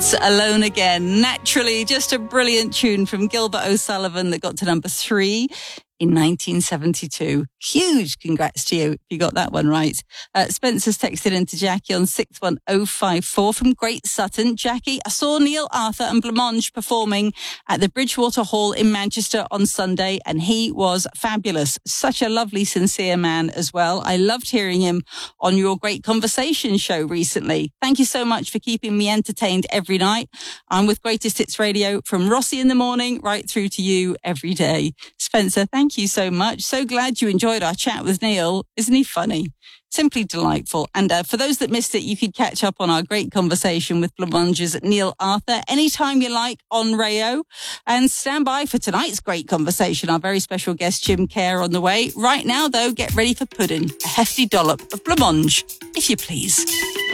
It's Alone Again. Naturally, just a brilliant tune from Gilbert O'Sullivan that got to number 3 in 1972. Huge congrats to you if you got that one right. Spencer's texted into Jackie on 61054 from Great Sutton. Jackie, I saw Neil Arthur and Blancmange performing at the Bridgewater Hall in Manchester on Sunday, and he was fabulous. Such a lovely, sincere man as well. I loved hearing him on your Great Conversation show recently. Thank you so much for keeping me entertained every night. I'm with Greatest Hits Radio from Rossi in the morning right through to you every day. Spencer, thank you so much. So glad you enjoyed our chat with Neil. Isn't he funny? Simply delightful. And for those that missed it, you could catch up on our Great Conversation with Blancmange's Neil Arthur anytime you like on Rayo. And stand by for tonight's Great Conversation. Our very special guest, Jim Kerr, on the way. Right now, though, get ready for pudding. A hefty dollop of Blancmange, if you please.